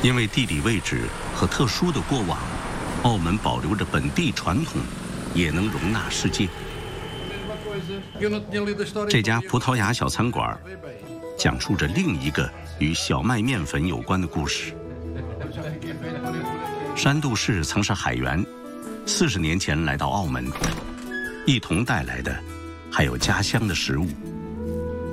因为地理位置和特殊的过往，澳门保留着本地传统，也能容纳世界。这家葡萄牙小餐馆讲述着另一个与小麦面粉有关的故事。山度士曾是海员，40年前来到澳门，一同带来的还有家乡的食物。